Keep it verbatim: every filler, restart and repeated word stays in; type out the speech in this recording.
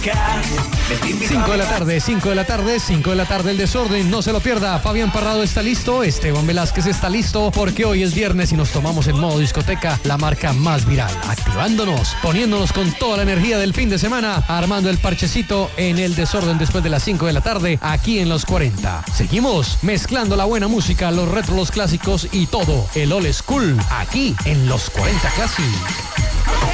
cinco de la tarde, cinco de la tarde, cinco de la tarde, el desorden, no se lo pierda. Fabián Parrado está listo, Esteban Velázquez está listo, porque hoy es viernes y nos tomamos en modo discoteca la marca más viral, activándonos, poniéndonos con toda la energía del fin de semana, armando el parchecito en el desorden después de las cinco de la tarde, aquí en Los cuarenta. Seguimos mezclando la buena música, los retro, los clásicos y todo el old school, aquí en Los cuarenta Classic.